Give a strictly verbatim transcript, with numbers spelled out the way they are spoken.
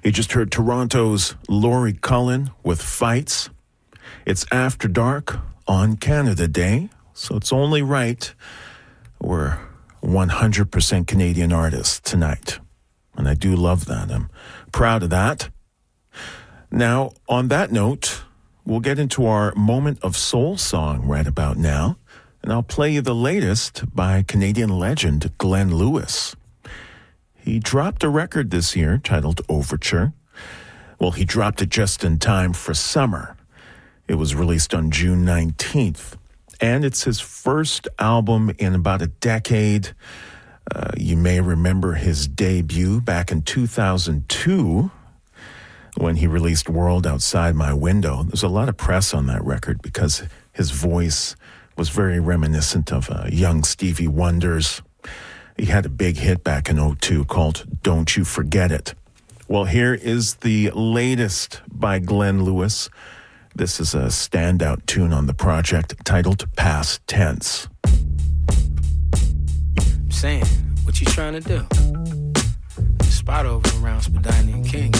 You just heard Toronto's Laurie Cullen with Fights. It's After Dark on Canada Day, so it's only right we're one hundred percent Canadian artists tonight. And I do love that. I'm proud of that. Now, on that note, we'll get into our Moment of Soul song right about now, and I'll play you the latest by Canadian legend Glenn Lewis. He dropped a record this year titled Overture. Well, he dropped it just in time for summer. It was released on June nineteenth, and it's his first album in about a decade. Uh, you may remember his debut back in two thousand two when he released World Outside My Window. There's a lot of press on that record because his voice was very reminiscent of uh, young Stevie Wonder's. He had a big hit back in oh two called Don't You Forget It. Well, here is the latest by Glenn Lewis. This is a standout tune on the project titled Past Tense. I'm saying, what you trying to do? Spot over around Spadina and King.